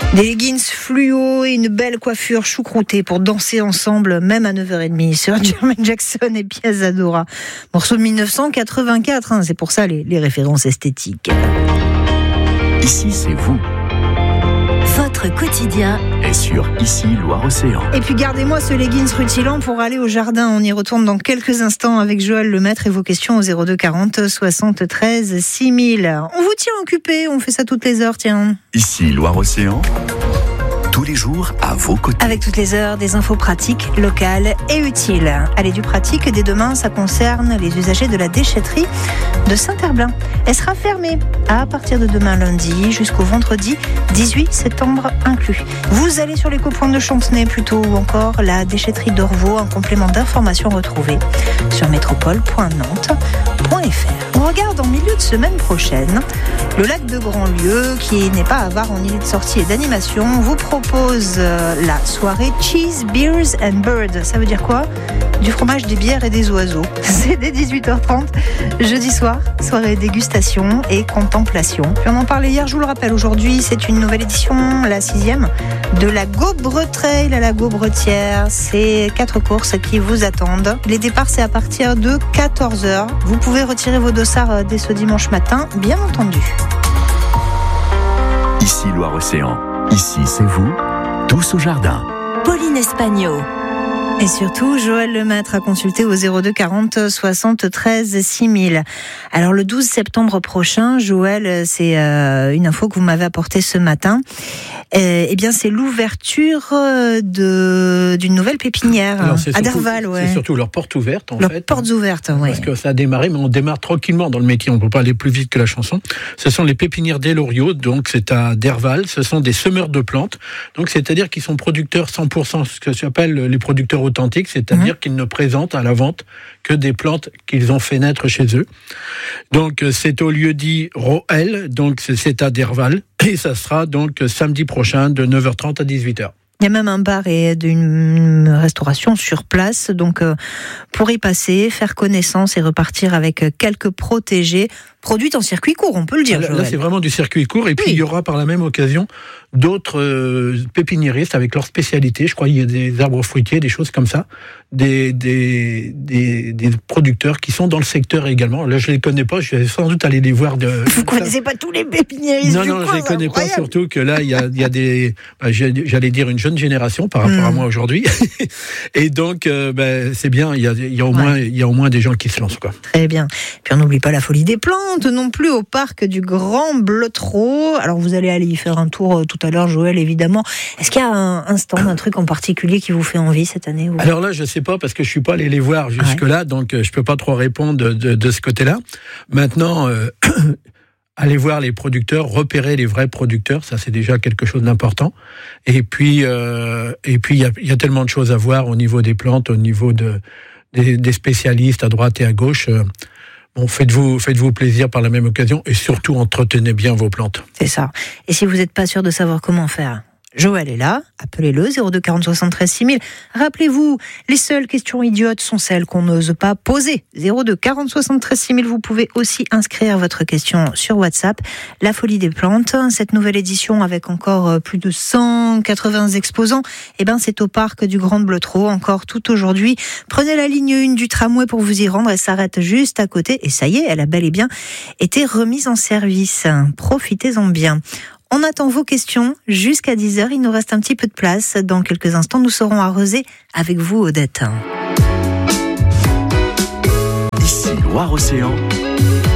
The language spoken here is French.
Des leggings fluo et une belle coiffure choucroutée pour danser ensemble, même à 9h30, sur Jermaine Jackson et Piazza Dora. Morceau de 1984, c'est pour ça les références esthétiques. Ici, c'est vous. Votre quotidien Et sur Ici, Loire-Océan. Et puis gardez-moi ce leggings rutilant pour aller au jardin. On y retourne dans quelques instants avec Joël Lemaître et vos questions au 02 40 73 6000. On vous tient occupé, on fait ça toutes les heures, tiens. Ici, Loire-Océan. Tous les jours, à vos côtés. Avec toutes les heures, des infos pratiques, locales et utiles. Allez, du pratique, dès demain, ça concerne les usagers de la déchetterie de Saint-Herblain. Elle sera fermée à partir de demain lundi jusqu'au vendredi 18 septembre inclus. Vous allez sur l'éco-point de Chantenay plutôt, ou encore la déchetterie d'Orvaux, un complément d'information retrouvé sur métropole.nantes.fr. On regarde en milieu de semaine prochaine le lac de Grandlieu, qui n'est pas avare en idées de sortie et d'animation, vous propose la soirée Cheese, Beers and Birds. Ça veut dire quoi ? Du fromage, des bières et des oiseaux. C'est dès 18h30, jeudi soir, soirée dégustation et contemplation. Puis on en parlait hier, je vous le rappelle, aujourd'hui c'est une nouvelle édition, la 6e, de la Gaubre Trail à la Gaubretière. C'est 4 courses qui vous attendent. Les départs c'est à partir de 14h. Vous pouvez retirer vos dossards dès ce dimanche matin, bien entendu. Ici, Loire-Océan. Ici, c'est vous. Tous au jardin. Pauline Espagno. Et surtout, Joël Lemaître a consulté au 02 40 73 6000. Alors, le 12 septembre prochain, Joël, c'est une info que vous m'avez apportée ce matin. Eh bien, c'est l'ouverture d'une nouvelle pépinière à Derval. C'est surtout leurs portes ouvertes, en fait. Leurs portes ouvertes, oui. Parce que ça a démarré, mais on démarre tranquillement dans le métier. On ne peut pas aller plus vite que la chanson. Ce sont les pépinières des Loriot, donc c'est à Derval. Ce sont des semeurs de plantes. Donc, c'est-à-dire qu'ils sont producteurs 100%, ce que j'appelle les producteurs authentiques, c'est-à-dire qu'ils ne présentent à la vente que des plantes qu'ils ont fait naître chez eux. Donc, c'est au lieu-dit Roel, donc c'est à Derval. Et ça sera donc samedi prochain de 9h30 à 18h. Il y a même un bar et une restauration sur place, donc pour y passer, faire connaissance et repartir avec quelques protégés produits en circuit court, on peut le dire. Là, c'est vraiment du circuit court. Et puis, il y aura par la même occasion d'autres pépiniéristes avec leur spécialité. Je crois qu'il y a des arbres fruitiers, des choses comme ça. Des producteurs qui sont dans le secteur également. Là, je ne les connais pas. Je vais sans doute aller les voir. Vous ne connaissez pas tous les pépiniéristes du coin? Non, je ne les connais pas. Surtout que là, il y a des... j'allais dire une jeune génération par rapport à moi aujourd'hui. Et donc, c'est bien. Il y a au moins des gens qui se lancent, quoi. Très bien. Puis on n'oublie pas la folie des plantes non plus au parc du Grand Blotreau. Alors vous allez aller y faire un tour tout à l'heure, Joël, évidemment. Est-ce qu'il y a un stand, un truc en particulier qui vous fait envie cette année? Alors là, je sais pas parce que je suis pas allé les voir jusque-là, donc je peux pas trop répondre de ce côté-là. Maintenant, allez voir les producteurs, repérer les vrais producteurs, ça c'est déjà quelque chose d'important. Et puis il y a tellement de choses à voir au niveau des plantes, au niveau des spécialistes à droite et à gauche. Bon, faites-vous plaisir par la même occasion et surtout entretenez bien vos plantes. C'est ça. Et si vous n'êtes pas sûr de savoir comment faire, Joël est là, appelez-le 02 40 73 6000. Rappelez-vous, les seules questions idiotes sont celles qu'on n'ose pas poser. 02 40 73 6000, vous pouvez aussi inscrire votre question sur WhatsApp. La folie des plantes, cette nouvelle édition avec encore plus de 180 exposants, c'est au parc du Grand Blotreau, encore tout aujourd'hui. Prenez la ligne 1 du tramway pour vous y rendre, elle s'arrête juste à côté et ça y est, elle a bel et bien été remise en service. Profitez-en bien. On attend vos questions jusqu'à 10h. Il nous reste un petit peu de place. Dans quelques instants, nous serons à Rezé avec vous, Odette. Ici, Loire-Océan.